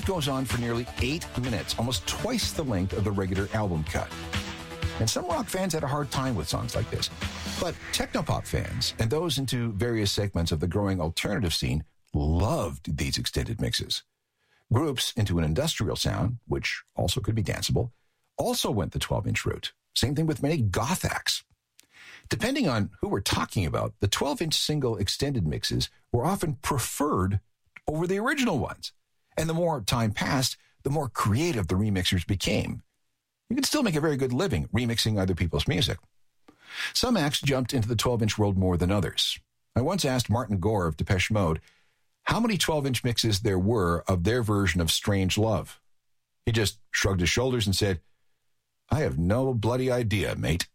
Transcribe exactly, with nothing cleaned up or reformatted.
that goes on for nearly eight minutes, almost twice the length of the regular album cut. And some rock fans had a hard time with songs like this. But technopop fans and those into various segments of the growing alternative scene loved these extended mixes. Groups into an industrial sound, which also could be danceable, also went the twelve-inch route. Same thing with many goth acts. Depending on who we're talking about, the twelve-inch single extended mixes were often preferred over the original ones. And the more time passed, the more creative the remixers became. You can still make a very good living remixing other people's music. Some acts jumped into the twelve-inch world more than others. I once asked Martin Gore of Depeche Mode how many twelve-inch mixes there were of their version of Strange Love. He just shrugged his shoulders and said, "I have no bloody idea, mate."